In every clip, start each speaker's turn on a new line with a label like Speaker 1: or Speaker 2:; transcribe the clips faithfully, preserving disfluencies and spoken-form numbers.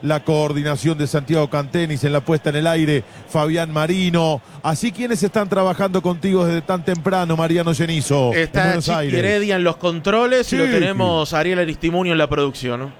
Speaker 1: la coordinación de Santiago Cantenis en la puesta en el aire, Fabián Marino. Así, ¿quiénes están trabajando contigo desde tan temprano, Mariano Cenizo?
Speaker 2: Está Chiqui Heredia en los controles, sí, y lo tenemos a Ariel Aristimuño en la producción, ¿no?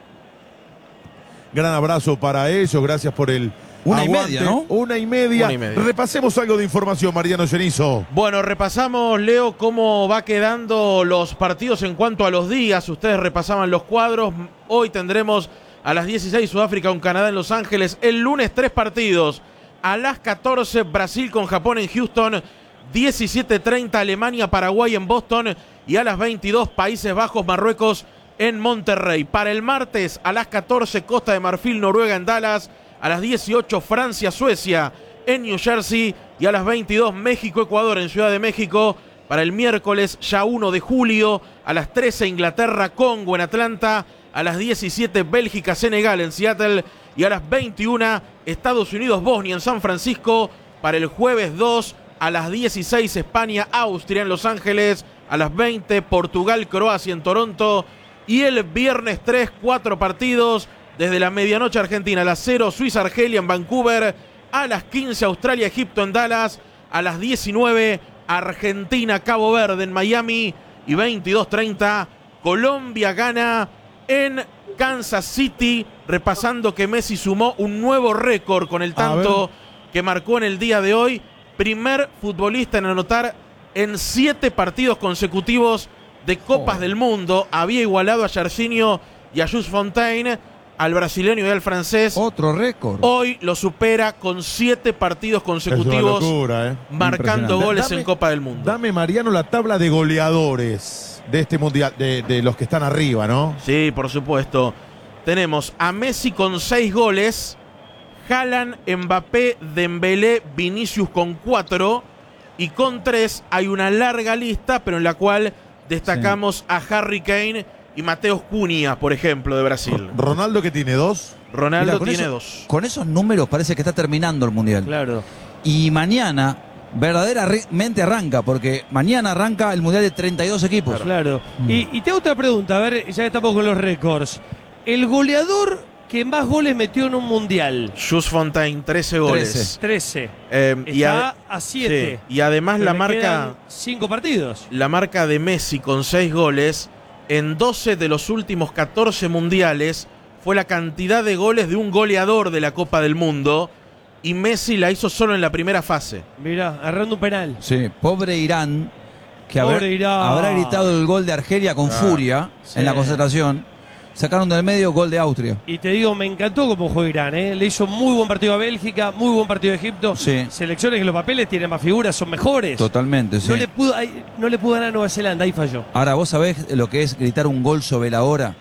Speaker 1: Gran abrazo para ellos, gracias por el
Speaker 3: Una
Speaker 1: aguante.
Speaker 3: y media, ¿no?
Speaker 1: Una y media.
Speaker 2: Una y media.
Speaker 1: Repasemos algo de información, Mariano Cenizo.
Speaker 2: Bueno, repasamos, Leo, cómo va quedando los partidos en cuanto a los días. Ustedes repasaban los cuadros. Hoy tendremos a las dieciséis Sudáfrica con Canadá en Los Ángeles. El lunes tres partidos. A las catorce Brasil con Japón en Houston. diecisiete treinta Alemania, Paraguay en Boston. Y a las veintidós Países Bajos, Marruecos en Monterrey. Para el martes a las catorce Costa de Marfil, Noruega en Dallas. A las dieciocho Francia, Suecia en New Jersey. Y a las veintidós México, Ecuador en Ciudad de México. Para el miércoles ya uno de julio. A las trece Inglaterra, Congo en Atlanta. A las diecisiete Bélgica, Senegal en Seattle. Y a las veintiuna Estados Unidos, Bosnia en San Francisco. Para el jueves dos a las dieciséis España, Austria en Los Ángeles. A las veinte Portugal, Croacia en Toronto. Y el viernes tres, cuatro partidos. Desde la medianoche Argentina, a las cero Suiza, Argelia en Vancouver. A las quince Australia, Egipto en Dallas. A las diecinueve Argentina, Cabo Verde en Miami. Y veintidós treinta Colombia gana en Kansas City. Repasando que Messi sumó un nuevo récord con el tanto que marcó en el día de hoy. Primer futbolista en anotar en siete partidos consecutivos de Copas oh. del Mundo. Había igualado a Jairzinho y a Jules Fontaine, al brasileño y al francés.
Speaker 3: Otro récord.
Speaker 2: Hoy lo supera con siete partidos consecutivos,
Speaker 1: es una locura, ¿eh?
Speaker 2: marcando goles
Speaker 1: dame,
Speaker 2: en Copa del Mundo.
Speaker 1: Dame, Mariano, la tabla de goleadores de este mundial, de, de los que están arriba, ¿no?
Speaker 2: Sí, por supuesto. Tenemos a Messi con seis goles, Haaland, Mbappé, Dembélé, Vinicius con cuatro, y con tres hay una larga lista, pero en la cual destacamos sí. a Harry Kane y Mateus Cunha, por ejemplo, de Brasil.
Speaker 1: ¿Ronaldo que tiene dos?
Speaker 2: Ronaldo
Speaker 3: Mirá,
Speaker 2: tiene
Speaker 3: eso,
Speaker 2: dos.
Speaker 3: Con esos números parece que está terminando el Mundial.
Speaker 2: Claro.
Speaker 3: Y mañana verdaderamente arranca, porque mañana arranca el Mundial de treinta y dos equipos.
Speaker 4: Claro. Mm. Y, y te hago otra pregunta, a ver, ya que estamos con los récords. El goleador que más goles metió en un Mundial.
Speaker 2: Jules Fontaine, trece goles.
Speaker 4: trece.
Speaker 2: Eh,
Speaker 4: Está
Speaker 2: y a,
Speaker 4: a siete.
Speaker 2: Sí, y además
Speaker 4: Pero
Speaker 2: la
Speaker 4: le
Speaker 2: marca...
Speaker 4: cinco partidos.
Speaker 2: La marca de Messi con seis goles en doce de los últimos catorce mundiales fue la cantidad de goles de un goleador de la Copa del Mundo, y Messi la hizo solo en la primera fase.
Speaker 4: Mirá, agarrando un penal.
Speaker 3: Sí, pobre Irán, que
Speaker 4: pobre
Speaker 3: habrá,
Speaker 4: Irán.
Speaker 3: habrá gritado el gol de Argelia con ah, furia sí. en la concentración. Sacaron del medio gol de Austria.
Speaker 4: Y te digo, me encantó cómo jugó Irán, ¿eh? Le hizo muy buen partido a Bélgica, muy buen partido a Egipto.
Speaker 3: Sí.
Speaker 4: Selecciones que los papeles tienen más figuras, son mejores.
Speaker 3: Totalmente, sí.
Speaker 4: No le pudo, ahí, no le pudo ganar a Nueva Zelanda, ahí falló.
Speaker 3: Ahora, ¿vos sabés lo que es gritar un gol sobre la hora?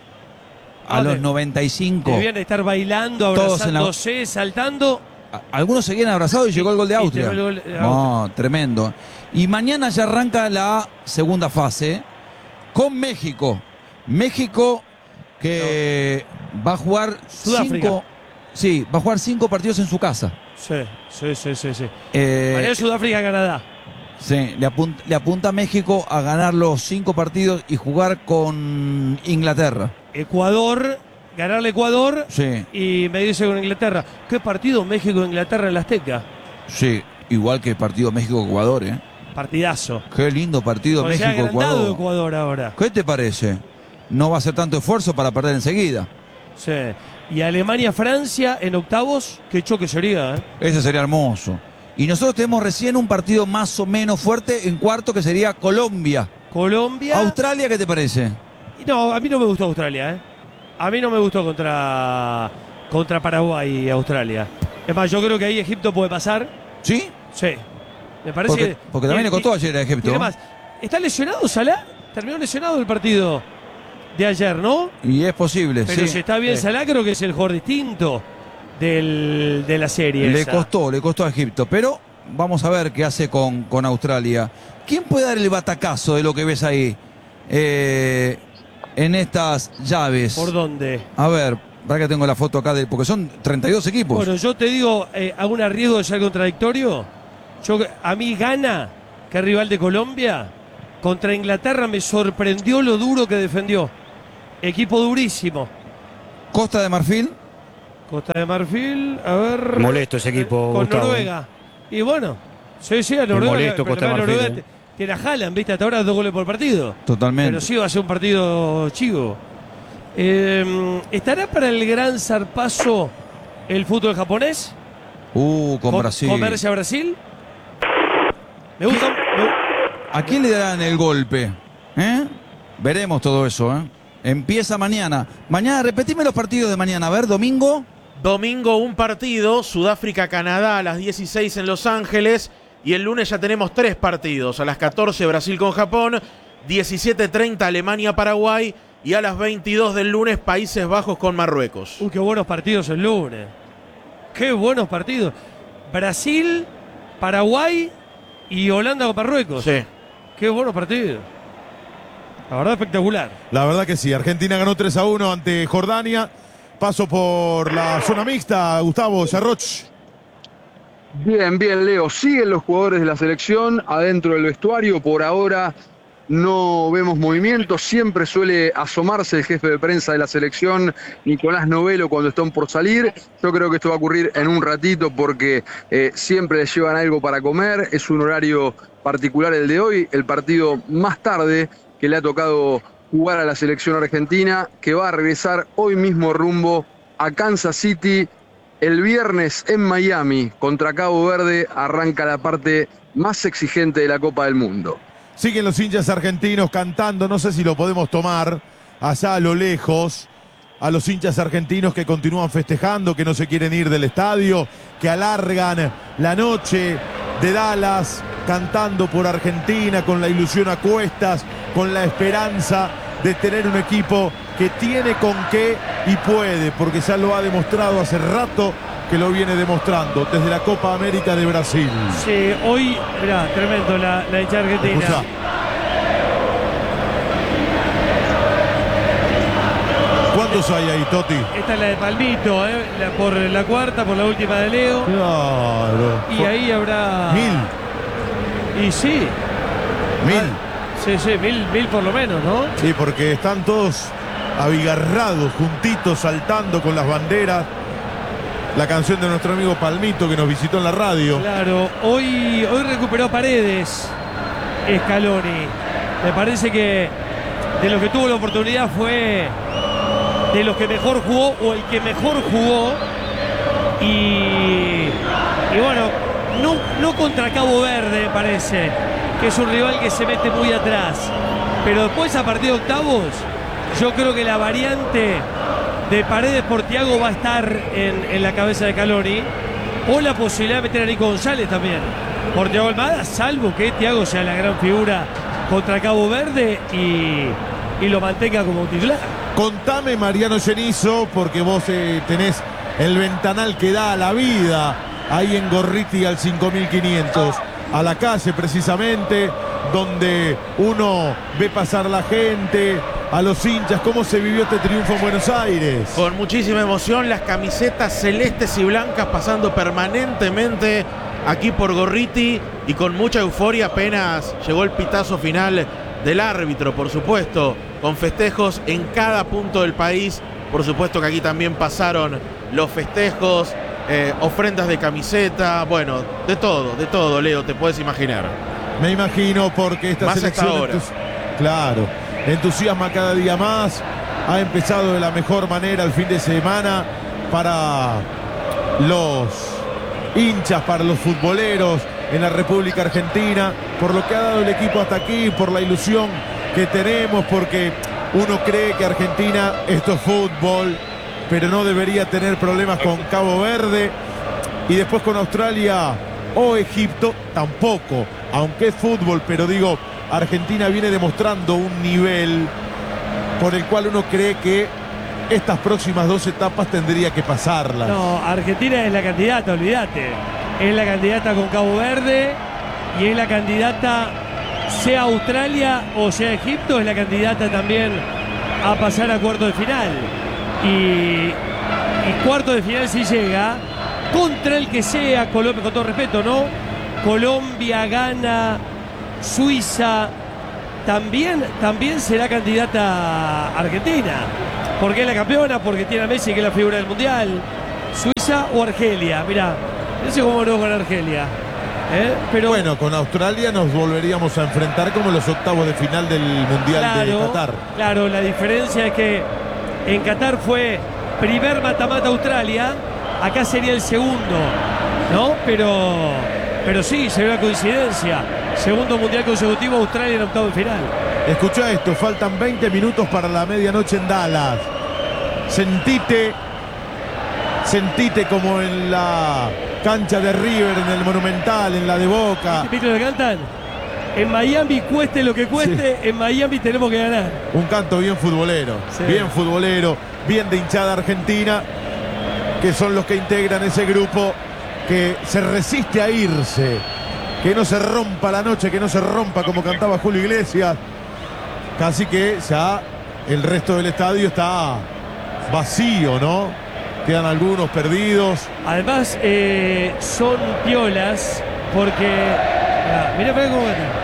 Speaker 3: A, a los noventa y cinco.
Speaker 4: Debían estar bailando, abrazándose, la... saltando.
Speaker 3: A, algunos seguían abrazados y, y llegó el gol de Austria.
Speaker 4: El gol de
Speaker 3: no, tremendo. Y mañana ya arranca la segunda fase con México. México... que no. va a jugar
Speaker 4: Sudáfrica.
Speaker 3: cinco, sí, va a jugar cinco partidos en su casa.
Speaker 4: Sí, sí, sí, sí. sí.
Speaker 3: Eh,
Speaker 4: Mañana Sudáfrica, Canadá.
Speaker 3: Sí, le apunta, le apunta a México a ganar los cinco partidos y jugar con Inglaterra.
Speaker 4: Ecuador, ganarle Ecuador
Speaker 3: sí.
Speaker 4: y medirse con Inglaterra. ¿Qué partido México-Inglaterra en la Azteca?
Speaker 3: Sí, igual que el partido México-Ecuador, ¿eh?
Speaker 4: Partidazo.
Speaker 3: Qué lindo partido México-Ecuador.
Speaker 4: Ecuador ahora.
Speaker 3: ¿Qué te parece? No va a ser tanto esfuerzo para perder enseguida.
Speaker 4: Sí. Y Alemania-Francia en octavos, qué choque sería, ¿eh?
Speaker 3: Ese sería hermoso. Y nosotros tenemos recién un partido más o menos fuerte en cuarto, que sería Colombia.
Speaker 4: Colombia.
Speaker 3: ¿Australia qué te parece?
Speaker 4: No, a mí no me gustó Australia, ¿eh? A mí no me gustó contra, contra Paraguay y Australia. Es más, yo creo que ahí Egipto puede pasar.
Speaker 3: ¿Sí?
Speaker 4: Sí. Me parece
Speaker 3: porque,
Speaker 4: que...
Speaker 3: Porque también
Speaker 4: y,
Speaker 3: le costó
Speaker 4: y,
Speaker 3: ayer a Egipto.
Speaker 4: Y además, ¿está lesionado Salah? Terminó lesionado el partido de ayer, ¿no?
Speaker 3: Y es posible,
Speaker 4: Pero
Speaker 3: sí.
Speaker 4: si está bien
Speaker 3: sí.
Speaker 4: Salah, creo que es el jugador distinto del, de la serie.
Speaker 3: Le
Speaker 4: esa.
Speaker 3: costó, le costó a Egipto, pero vamos a ver qué hace con, con Australia. ¿Quién puede dar el batacazo de lo que ves ahí eh, en estas llaves?
Speaker 4: ¿Por dónde?
Speaker 3: A ver, para que tengo la foto acá, de, porque son treinta y dos equipos.
Speaker 4: Bueno, yo te digo, eh, ¿hago un arriesgo de ser contradictorio? Yo, a mí Ghana, que es rival de Colombia, contra Inglaterra me sorprendió lo duro que defendió. Equipo durísimo.
Speaker 3: Costa de Marfil.
Speaker 4: Costa de Marfil, a ver.
Speaker 5: Molesto ese equipo,
Speaker 4: Con
Speaker 5: Gustavo.
Speaker 4: Noruega. Y bueno, sí, sí, a Noruega.
Speaker 5: molesto
Speaker 4: pero
Speaker 5: Costa de
Speaker 4: además
Speaker 5: Marfil,
Speaker 4: Noruega
Speaker 5: eh.
Speaker 4: tiene a Haaland, ¿viste? Hasta ahora dos goles por partido.
Speaker 3: Totalmente.
Speaker 4: Pero sí va a ser un partido chivo. Eh, ¿Estará para el gran zarpazo el fútbol japonés?
Speaker 3: Uh, con
Speaker 4: Com-
Speaker 3: Brasil.
Speaker 4: ¿Comerse a Brasil? Me gusta. me-
Speaker 3: ¿A quién le darán el golpe? ¿Eh? Veremos todo eso, ¿eh? Empieza mañana. Mañana, repetime los partidos de mañana. A ver, domingo.
Speaker 2: Domingo un partido, Sudáfrica-Canadá a las dieciséis en Los Ángeles. Y el lunes ya tenemos tres partidos. A las catorce Brasil con Japón, diecisiete treinta Alemania-Paraguay y a las veintidós del lunes Países Bajos con Marruecos.
Speaker 4: Uy, qué buenos partidos el lunes. Qué buenos partidos. Brasil, Paraguay y Holanda con Marruecos.
Speaker 2: Sí.
Speaker 4: Qué buenos partidos. La verdad, espectacular.
Speaker 1: La verdad que sí, Argentina ganó tres a uno ante Jordania. Paso por la zona mixta, Gustavo Sarroch.
Speaker 6: Bien, bien, Leo. Siguen los jugadores de la selección adentro del vestuario. Por ahora no vemos movimiento. Siempre suele asomarse el jefe de prensa de la selección, Nicolás Novelo, cuando están por salir. Yo creo que esto va a ocurrir en un ratito porque eh, siempre les llevan algo para comer. Es un horario particular el de hoy. El partido más tarde que le ha tocado jugar a la selección argentina, que va a regresar hoy mismo rumbo a Kansas City. El viernes en Miami contra Cabo Verde arranca la parte más exigente de la Copa del Mundo.
Speaker 1: Siguen los hinchas argentinos cantando, no sé si lo podemos tomar allá a lo lejos, a los hinchas argentinos que continúan festejando, que no se quieren ir del estadio, que alargan la noche de Dallas cantando por Argentina, con la ilusión a cuestas, con la esperanza de tener un equipo que tiene con qué y puede, porque ya lo ha demostrado hace rato que lo viene demostrando desde la Copa América de Brasil.
Speaker 4: Sí, hoy, mirá, tremendo la, la hinchada argentina.
Speaker 1: Escuchá. ¿Cuántos hay ahí, Toti?
Speaker 4: Esta es la de Palmito, ¿eh? La- por la cuarta, por la última de Leo.
Speaker 1: Claro.
Speaker 4: Y ahí habrá.
Speaker 1: Mil,
Speaker 4: Y sí.
Speaker 1: mil.
Speaker 4: Sí, sí, mil, mil por lo menos, ¿no?
Speaker 1: Sí, porque están todos abigarrados, juntitos, saltando con las banderas. La canción de nuestro amigo Palmito que nos visitó en la radio.
Speaker 4: Claro, hoy, hoy recuperó Paredes Scaloni. Me parece que de los que tuvo la oportunidad fue de los que mejor jugó o el que mejor jugó. Y, y bueno, no, no contra Cabo Verde, me parece, que es un rival que se mete muy atrás. Pero después, a partir de octavos, yo creo que la variante de Paredes por Thiago va a estar en, en la cabeza de Scaloni, o la posibilidad de meter a Nico González también por Thiago Almada, salvo que Thiago sea la gran figura contra Cabo Verde y, y lo mantenga como titular.
Speaker 1: Contame, Mariano Genizo, porque vos eh, tenés el ventanal que da a la vida ahí en Gorriti al cinco mil quinientos, a la calle precisamente, donde uno ve pasar la gente, a los hinchas. ¿Cómo se vivió este triunfo en Buenos Aires?
Speaker 2: Con muchísima emoción, las camisetas celestes y blancas pasando permanentemente aquí por Gorriti y con mucha euforia apenas llegó el pitazo final del árbitro, por supuesto, con festejos en cada punto del país. Por supuesto que aquí también pasaron los festejos, eh, ofrendas de camiseta, bueno, de todo, de todo, Leo, te puedes imaginar.
Speaker 1: Me imagino, porque esta
Speaker 2: Más
Speaker 1: selección
Speaker 2: hasta ahora.
Speaker 1: entus- claro, entusiasma cada día más. Ha empezado de la mejor manera el fin de semana para los hinchas, para los futboleros en la República Argentina, por lo que ha dado el equipo hasta aquí, por la ilusión que tenemos, porque uno cree que Argentina, esto es fútbol, pero no debería tener problemas con Cabo Verde, y después con Australia o Egipto tampoco, aunque es fútbol, pero digo, Argentina viene demostrando un nivel por el cual uno cree que estas próximas dos etapas tendría que pasarlas.
Speaker 4: No, Argentina es la candidata, olvídate. Es la candidata con Cabo Verde y es la candidata, sea Australia o sea Egipto, es la candidata también a pasar a cuarto de final. Y, y cuarto de final si llega, contra el que sea, Colombia, con todo respeto, ¿no? Colombia, Ghana, Suiza, también, también será candidata Argentina. Porque es la campeona, porque tiene a Messi, que es la figura del Mundial. Suiza o Argelia. Mirá, no sé cómo no con Argelia. ¿eh? Pero
Speaker 1: bueno, con Australia nos volveríamos a enfrentar como los octavos de final del Mundial
Speaker 4: claro,
Speaker 1: de Qatar.
Speaker 4: Claro, la diferencia es que en Qatar fue primer mata-mata Australia, acá sería el segundo, ¿no? Pero, pero sí, se ve la coincidencia. Segundo mundial consecutivo, Australia en octavo de final.
Speaker 1: Escucha esto, faltan veinte minutos para la medianoche en Dallas. Sentite, sentite como en la cancha de River, en el Monumental, en la de Boca.
Speaker 4: ¿Viste lo que cantan? En Miami, cueste lo que cueste, sí. En Miami tenemos que ganar.
Speaker 1: Un canto bien futbolero, sí. bien futbolero, bien de hinchada argentina, que son los que integran ese grupo que se resiste a irse, que no se rompa la noche, que no se rompa como cantaba Julio Iglesias. Casi que ya el resto del estadio está vacío, ¿no? Quedan algunos perdidos.
Speaker 4: Además, eh, son piolas porque... Mirá, mirá, mirá cómo canta.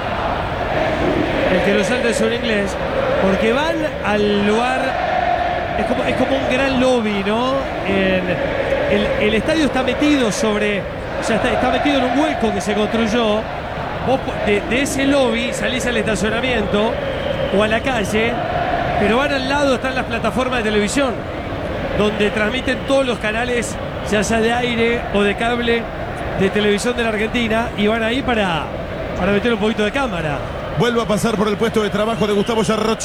Speaker 4: El que lo salta es un inglés. Porque van al lugar... Es como, es como un gran lobby, ¿no? En, el, el estadio está metido sobre... O sea, está, está metido en un hueco que se construyó. Vos de, de ese lobby salís al estacionamiento o a la calle, pero van al lado, están las plataformas de televisión, donde transmiten todos los canales, ya sea de aire o de cable, de televisión de la Argentina, y van ahí para, para meter un poquito de cámara.
Speaker 1: Vuelvo a pasar por el puesto de trabajo de Gustavo Yarroch.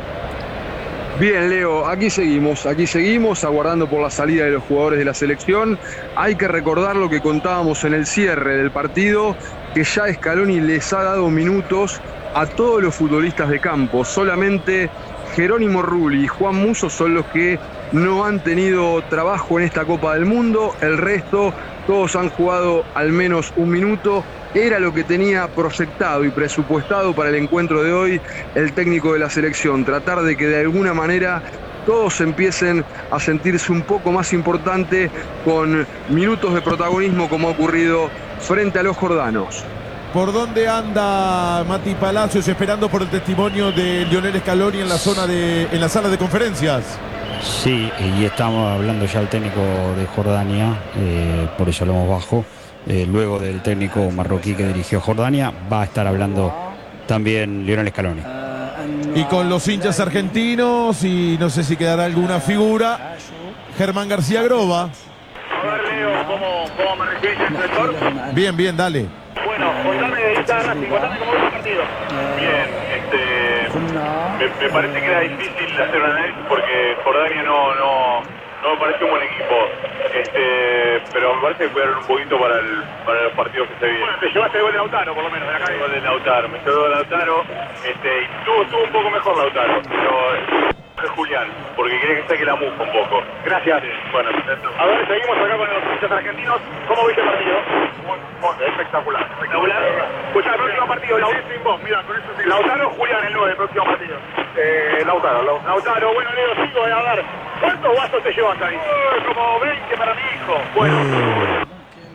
Speaker 6: Bien, Leo, aquí seguimos, aquí seguimos aguardando por la salida de los jugadores de la selección. Hay que recordar lo que contábamos en el cierre del partido, que ya Scaloni les ha dado minutos a todos los futbolistas de campo. Solamente Jerónimo Rulli y Juan Musso son los que no han tenido trabajo en esta Copa del Mundo. El resto, todos han jugado al menos un minuto. Era lo que tenía proyectado y presupuestado para el encuentro de hoy el técnico de la selección. Tratar de que de alguna manera todos empiecen a sentirse un poco más importante con minutos de protagonismo, como ha ocurrido frente a los jordanos.
Speaker 1: ¿Por dónde anda Mati Palacios esperando por el testimonio de Lionel Scaloni en la zona de, en la sala de conferencias?
Speaker 5: Sí, y estamos hablando ya del técnico de Jordania, eh, por eso lo hemos bajo. Eh, luego del técnico marroquí que dirigió Jordania, va a estar hablando también Lionel Scaloni.
Speaker 1: Y con los hinchas argentinos, y no sé si quedará alguna figura, Germán García Groba.
Speaker 7: A ver, Leo, ¿cómo, cómo me recibís el sector?
Speaker 1: Bien, bien, dale.
Speaker 7: Bueno, contame de esta Racing, contame cómo fue el partido. Bien, este, me, me parece que era difícil hacer un análisis porque Jordania no, no, no me parece un buen equipo. Este, pero me parece que cuidaron un poquito para, el, para los partidos que se vienen. Bueno, te llevaste el gol de Lautaro, por lo menos, de la calle. El gol de Lautaro, me llevó Lautaro, este, y estuvo, estuvo un poco mejor Lautaro, pero es Julián, porque quería que saque la mufa un poco. Gracias. Sí, bueno, a ver, seguimos acá con los hinchas argentinos. ¿Cómo viste el partido? Muy, muy espectacular. Espectacular. Escuchá, el próximo partido, Lautaro, mira, con eso sí. Lautaro, Julián, el nueve, el próximo partido. Eh, Lautaro, Lautaro. Lautaro, bueno, Leo, sigo, a ver. ¿Cuántos vasos te llevas ahí? Uh, como veinte para mi hijo. Bueno. Uh.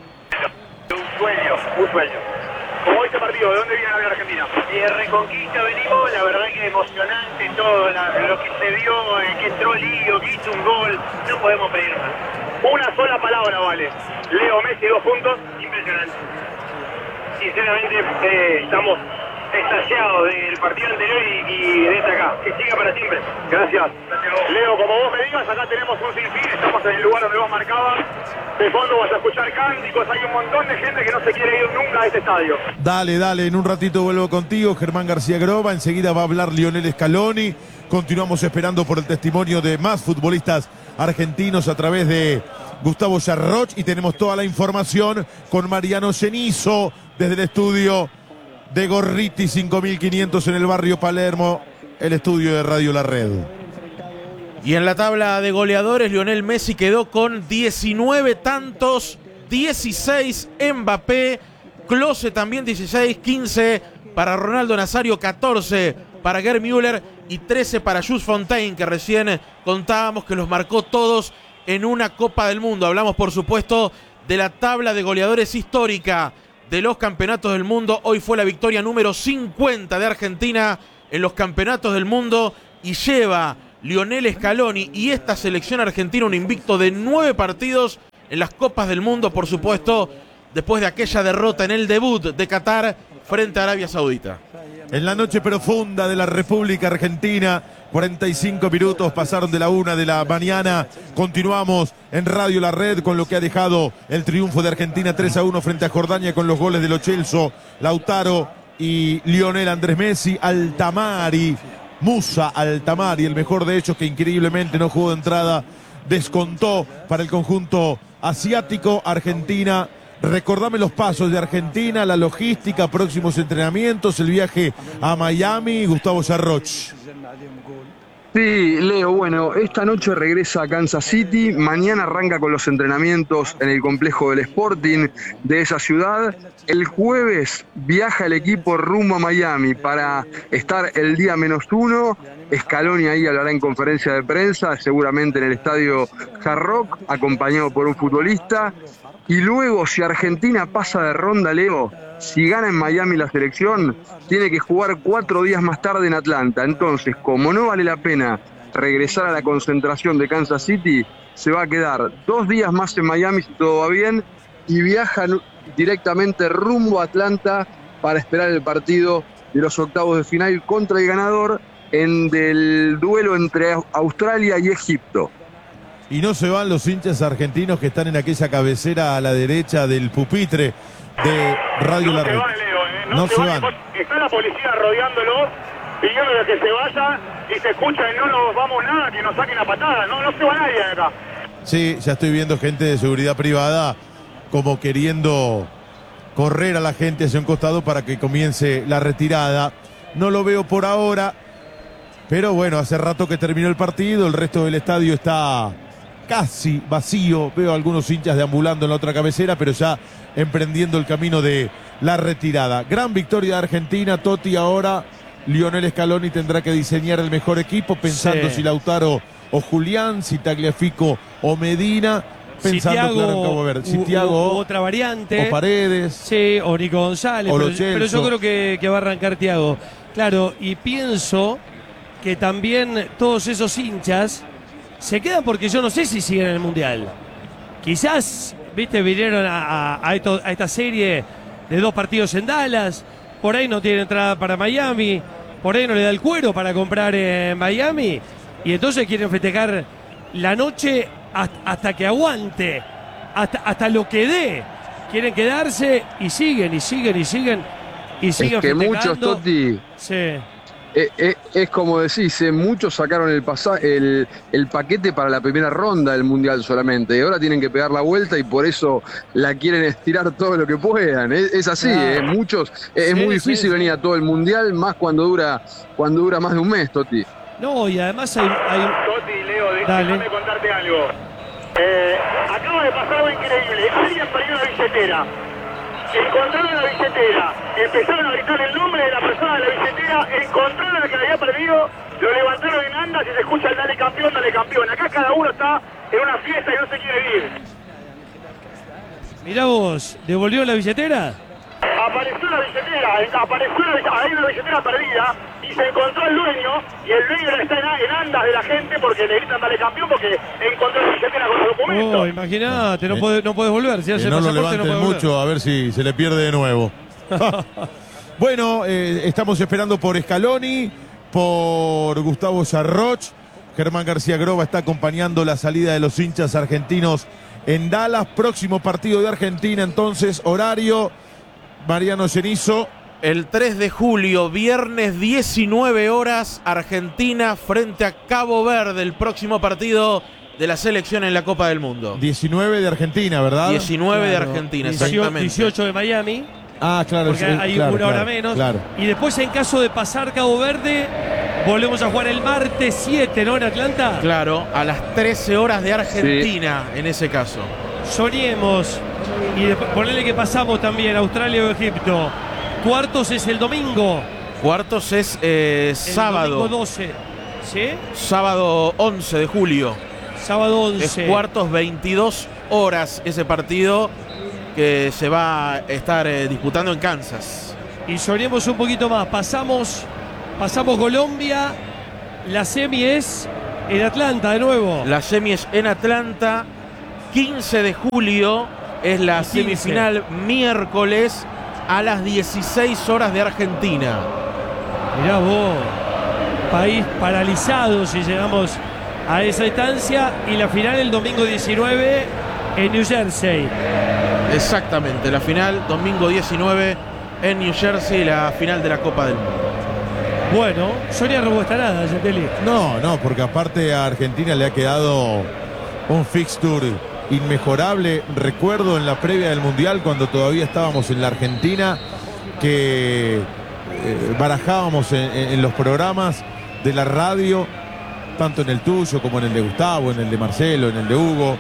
Speaker 7: Un sueño, un sueño. ¿Cómo viste el partido? ¿De dónde viene la Argentina?
Speaker 8: De Reconquista venimos, la verdad que emocionante todo, la, lo que se vio, el que entró Lío, que hizo un gol, no podemos pedir más.
Speaker 7: Una sola palabra vale. Leo Messi, dos puntos.
Speaker 8: Impresionante. Sinceramente, eh, estamos extasiados del partido anterior y, y de este acá. Que siga para siempre.
Speaker 7: Gracias. Leo, como vos me digas, acá tenemos un sinfín, estamos en el lugar donde vos marcabas. De fondo vas a escuchar cánticos, hay un montón de gente que no se quiere ir nunca a este estadio.
Speaker 1: Dale, dale, en un ratito vuelvo contigo, Germán García Groba, enseguida va a hablar Lionel Scaloni. Continuamos esperando por el testimonio de más futbolistas argentinos a través de Gustavo Yarroch, y tenemos toda la información con Mariano Cenizo desde el estudio de Gorriti cinco mil quinientos en el barrio Palermo, el estudio de Radio La Red.
Speaker 2: Y en la tabla de goleadores, Lionel Messi quedó con diecinueve tantos, dieciséis Mbappé, Klose también dieciséis, quince para Ronaldo Nazario, catorce para Gerd Müller y trece para Jules Fontaine, que recién contábamos que los marcó todos en una Copa del Mundo. Hablamos, por supuesto, de la tabla de goleadores histórica de los campeonatos del mundo. Hoy fue la victoria número cincuenta de Argentina en los campeonatos del mundo y lleva Lionel Scaloni y esta selección argentina un invicto de nueve partidos en las Copas del Mundo, por supuesto, después de aquella derrota en el debut de Qatar frente a Arabia Saudita.
Speaker 1: En la noche profunda de la República Argentina, cuarenta y cinco minutos pasaron de la una de la mañana. Continuamos en Radio La Red con lo que ha dejado el triunfo de Argentina tres a uno frente a Jordania con los goles de Lo Celso, Lautaro y Lionel Andrés Messi. Altamari, Musa Altamari, el mejor de ellos, que increíblemente no jugó de entrada, descontó para el conjunto asiático. Argentina, recordame los pasos de Argentina, la logística, próximos entrenamientos, el viaje a Miami. Gustavo Sarroch.
Speaker 6: Sí, Leo, bueno, esta noche regresa a Kansas City, mañana arranca con los entrenamientos en el complejo del Sporting de esa ciudad. El jueves viaja el equipo rumbo a Miami para estar el día menos uno. Scaloni ahí hablará en conferencia de prensa, seguramente en el estadio Hard Rock, acompañado por un futbolista. Y luego, si Argentina pasa de ronda, Leo, si gana en Miami la selección, tiene que jugar cuatro días más tarde en Atlanta. Entonces, como no vale la pena regresar a la concentración de Kansas City, se va a quedar dos días más en Miami si todo va bien y viaja directamente rumbo a Atlanta para esperar el partido de los octavos de final contra el ganador en del duelo entre Australia y Egipto.
Speaker 1: Y no se van los hinchas argentinos que están en aquella cabecera a la derecha del pupitre de Radio
Speaker 7: No
Speaker 1: La
Speaker 7: se
Speaker 1: Red.
Speaker 7: van, Leo, ¿eh? No,
Speaker 1: No
Speaker 7: se,
Speaker 1: se
Speaker 7: van.
Speaker 1: van.
Speaker 7: Está la policía rodeándolos, pidiéndole que se vayan y se escucha el no nos vamos nada, que nos saquen a patada. No, no se va nadie de acá.
Speaker 1: Sí, ya estoy viendo gente de seguridad privada como queriendo correr a la gente hacia un costado para que comience la retirada. No lo veo por ahora, pero bueno, hace rato que terminó el partido, el resto del estadio está casi vacío. Veo algunos hinchas deambulando en la otra cabecera, pero ya emprendiendo el camino de la retirada. Gran victoria de Argentina, Totti. Ahora Lionel Scaloni tendrá que diseñar el mejor equipo, pensando
Speaker 4: Sí.
Speaker 1: si Lautaro o Julián, si Tagliafico o Medina, pensando
Speaker 4: Thiago,
Speaker 1: claro en Cabo Verde. Si
Speaker 4: u-
Speaker 1: Thiago
Speaker 4: u-
Speaker 1: o,
Speaker 4: otra variante.
Speaker 1: o Paredes.
Speaker 4: Sí, o Nico González.
Speaker 1: O Lo
Speaker 4: Pero, pero yo
Speaker 1: Celso.
Speaker 4: creo que, que va a arrancar Thiago. Claro, y pienso que también todos esos hinchas se quedan porque yo no sé si siguen en el Mundial. Quizás, viste, vinieron a, a- a esto- a esta serie de dos partidos en Dallas. Por ahí no tienen entrada para Miami. Por ahí no le da el cuero para comprar en Miami. Y entonces quieren festejar la noche hasta, hasta que aguante. Hasta, hasta lo que dé. Quieren quedarse y siguen, y siguen, y siguen. Y siguen
Speaker 6: Es que
Speaker 4: festejando.
Speaker 6: muchos, Totti,
Speaker 4: Sí.
Speaker 6: eh, eh, es como decís, eh, muchos sacaron el, pasa- el, el paquete para la primera ronda del Mundial solamente, y ahora tienen que pegar la vuelta y por eso la quieren estirar todo lo que puedan. Es, es así,
Speaker 4: Claro.
Speaker 6: eh, muchos, eh, es
Speaker 4: Sí,
Speaker 6: muy
Speaker 4: sí,
Speaker 6: difícil
Speaker 4: sí.
Speaker 6: venir a todo el Mundial, más cuando dura, cuando dura más de un mes, Totti.
Speaker 4: No, y además hay, hay-
Speaker 7: Toti, Leo, de-
Speaker 4: Dale.
Speaker 7: déjame contarte algo. Eh, acaba de pasar algo increíble. Alguien perdió la billetera. Encontraron la billetera. Empezaron a gritar el nombre de la persona de la billetera. Encontraron al que la había perdido. Lo levantaron en andas y se escucha el dale campeón, dale campeón. Acá cada uno está en una fiesta y no se quiere ir.
Speaker 4: mirá vos, ¿devolvió la billetera?
Speaker 7: Apareció la billetera, apareció la billetera, hay una billetera perdida y se encontró el dueño y el dueño está en, en andas de la gente porque le gritan dale campeón porque encontró la billetera con los documentos.
Speaker 4: Oh, imagínate, no
Speaker 1: Eh,
Speaker 4: puedes no podés volver. Si hace
Speaker 1: Que
Speaker 4: el
Speaker 1: no lo
Speaker 4: pasaporte,
Speaker 1: levanten
Speaker 4: no podés
Speaker 1: mucho, a ver si se le pierde de nuevo. Bueno, eh, estamos esperando por Scaloni, por Gustavo Sarroch. Germán García Groba está acompañando la salida de los hinchas argentinos en Dallas. Próximo partido de Argentina, entonces, horario. Mariano Cenizo.
Speaker 2: El tres de julio, viernes diecinueve horas, Argentina frente a Cabo Verde, el próximo partido de la selección en la Copa del Mundo.
Speaker 1: diecinueve de Argentina, ¿verdad?
Speaker 2: diecinueve de
Speaker 4: Claro,
Speaker 2: Argentina,
Speaker 4: dieciocho,
Speaker 2: exactamente.
Speaker 4: dieciocho de Miami,
Speaker 1: Ah, claro.
Speaker 4: porque
Speaker 1: sí,
Speaker 4: hay
Speaker 1: claro,
Speaker 4: una hora
Speaker 1: claro,
Speaker 4: menos.
Speaker 1: Claro.
Speaker 4: Y después, en caso de pasar Cabo Verde, volvemos a jugar el martes siete, ¿no? En Atlanta.
Speaker 2: Claro, a las trece horas de Argentina en ese caso.
Speaker 4: Soñemos. Y después, ponele que pasamos también Australia o Egipto. Cuartos es el domingo.
Speaker 2: Cuartos es eh,
Speaker 4: El
Speaker 2: sábado,
Speaker 4: domingo doce. ¿Sí?
Speaker 2: sábado once de julio.
Speaker 4: Sábado
Speaker 2: Es
Speaker 4: once.
Speaker 2: cuartos, veintidós horas ese partido que se va a estar eh, disputando en Kansas.
Speaker 4: Y soñemos un poquito más. Pasamos, pasamos Colombia. La semi es en Atlanta de nuevo.
Speaker 2: La semi es en Atlanta quince de julio es la
Speaker 4: quince.
Speaker 2: semifinal, miércoles a las dieciséis horas de Argentina.
Speaker 4: Mirá vos, país paralizado si llegamos a esa instancia, y la final el domingo diecinueve en New Jersey.
Speaker 2: Exactamente, la final domingo diecinueve en New Jersey, la final de la Copa del Mundo.
Speaker 4: Bueno, Sonia respuesta nada, Gentili.
Speaker 1: No, no, porque aparte a Argentina le ha quedado un fixture inmejorable. Recuerdo en la previa del Mundial, cuando todavía estábamos en la Argentina, que eh, barajábamos en, en los programas de la radio, tanto en el tuyo como en el de Gustavo, en el de Marcelo, en el de Hugo,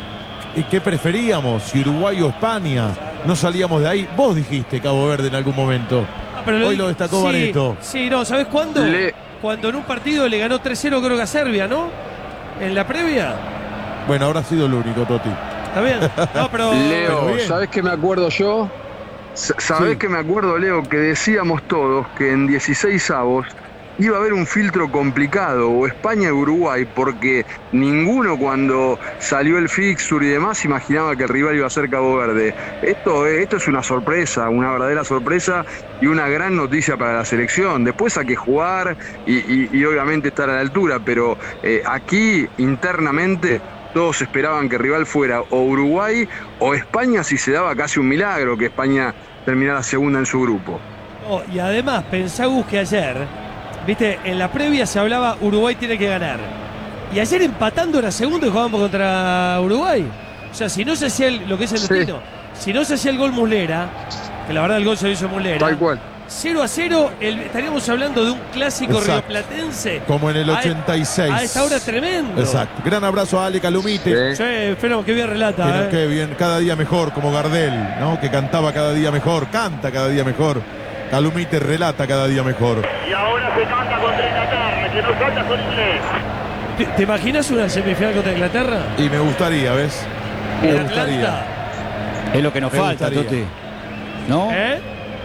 Speaker 1: y qué preferíamos, si Uruguay o España. No salíamos de ahí. Vos dijiste Cabo Verde en algún momento.
Speaker 4: Pero
Speaker 1: Hoy
Speaker 4: di-
Speaker 1: lo destacó
Speaker 4: sí,
Speaker 1: Bareto.
Speaker 4: Sí, no, ¿sabes cuándo?
Speaker 6: Le-
Speaker 4: Cuando en un partido le ganó tres cero creo que a Serbia, ¿no? En la previa.
Speaker 1: Bueno, habrá sido el único, Toti.
Speaker 4: ¿Está bien? No, pero...
Speaker 6: Leo,
Speaker 1: pero bien.
Speaker 6: ¿sabés qué me acuerdo yo? S- ¿Sabés
Speaker 1: Sí.
Speaker 6: qué me acuerdo, Leo? Que decíamos todos que en dieciséis avos iba a haber un filtro complicado, o España o Uruguay, porque ninguno cuando salió el fixture y demás imaginaba que el rival iba a ser Cabo Verde. Esto, esto es una sorpresa, una verdadera sorpresa y una gran noticia para la selección. Después hay que jugar y, y- y obviamente estar a la altura, pero eh, aquí internamente todos esperaban que el rival fuera o Uruguay o España, si se daba casi un milagro que España terminara segunda en su grupo.
Speaker 4: No, y además, pensá, Gus, que ayer, viste, en la previa se hablaba Uruguay tiene que ganar. Y ayer empatando era segundo y jugábamos contra Uruguay. O sea, si no se hacía el- lo que es el
Speaker 6: Sí.
Speaker 4: destino, si no se hacía el gol Muslera, que la verdad el gol se lo hizo Muslera,
Speaker 6: Tal cual.
Speaker 4: cero a cero, el- estaríamos hablando de un clásico
Speaker 1: Exacto.
Speaker 4: rioplatense.
Speaker 1: Como en el
Speaker 4: A e-
Speaker 1: ochenta y seis.
Speaker 4: A esta hora tremendo.
Speaker 1: Exacto. Gran abrazo a Ale Calumite.
Speaker 6: Sí.
Speaker 4: Sí, Feno, qué bien
Speaker 1: Que,
Speaker 4: relata.
Speaker 1: no-
Speaker 4: eh.
Speaker 1: que bien, cada día mejor, como Gardel, ¿no? Que cantaba cada día mejor, canta cada día mejor. Calumite relata cada día mejor.
Speaker 8: Y ahora se canta contra Inglaterra, que no salta con inglés.
Speaker 4: ¿Te, te imaginas una semifinal contra Inglaterra?
Speaker 1: Y me gustaría, ¿ves? Me
Speaker 4: En
Speaker 1: gustaría.
Speaker 4: Atlanta.
Speaker 5: Es lo que nos
Speaker 1: Me
Speaker 5: falta,
Speaker 1: gustaría.
Speaker 5: Toti. ¿No?
Speaker 4: ¿Eh?